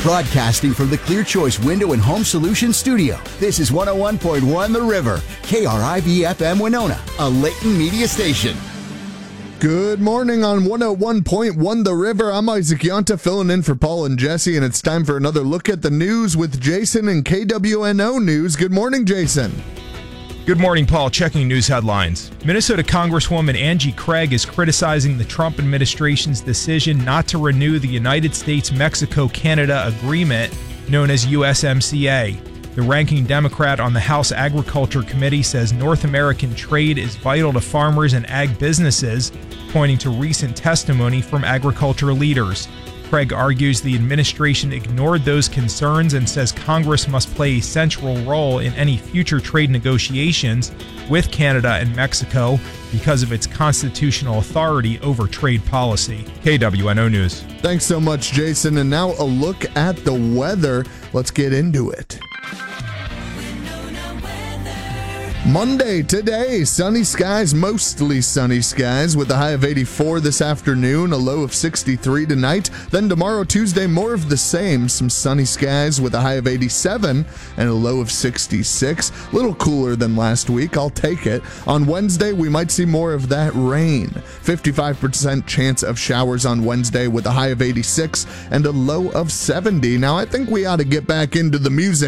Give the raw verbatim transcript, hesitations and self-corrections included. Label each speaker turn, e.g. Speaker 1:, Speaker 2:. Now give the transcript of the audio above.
Speaker 1: Broadcasting from the Clear Choice Window and Home Solutions Studio, this is one oh one point one The River, K R I V F M Winona, a Layton media station.
Speaker 2: Good morning on one oh one point one The River. I'm Isaac Yonta filling in for Paul and Jesse, and it's time for another look at the news with Jason and K W N O News. Good morning, Jason.
Speaker 3: Good morning, Paul. Checking news headlines. Minnesota Congresswoman Angie Craig is criticizing the Trump administration's decision not to renew the United States-Mexico-Canada agreement known as U S M C A. The ranking Democrat on the House Agriculture Committee says North American trade is vital to farmers and ag businesses, pointing to recent testimony from agriculture leaders. Craig argues the administration ignored those concerns and says Congress must play a central role in any future trade negotiations with Canada and Mexico because of its constitutional authority over trade policy. K W N O News.
Speaker 2: Thanks so much, Jason. And now a look at the weather. Let's get into it. Monday today, sunny skies, mostly sunny skies with a high of eighty-four this afternoon, a low of sixty-three tonight. Then tomorrow, Tuesday, more of the same, some sunny skies with a high of eighty-seven and a low of sixty-six. A little cooler than last week, I'll take it. On Wednesday, we might see more of that rain. fifty-five percent chance of showers on Wednesday with a high of eighty-six and a low of seventy. Now, I think we ought to get back into the music.